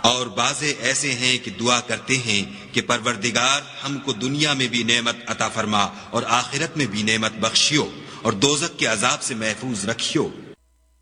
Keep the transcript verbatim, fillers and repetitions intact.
और बाज़े ऐसे हैं कि दुआ करते हैं कि परवरदिगार हमको दुनिया में भी नेमत अता फरमा और आखिरत में भी नेमत बख्शियो और दोज़ख के अजाब से महफूज रखियो।